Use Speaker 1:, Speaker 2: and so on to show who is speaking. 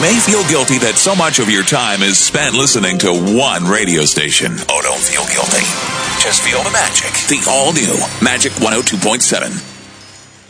Speaker 1: may feel guilty that so much of your time is spent listening to one radio station. Oh, don't feel guilty. Just feel the magic. The all-new Magic 102.7.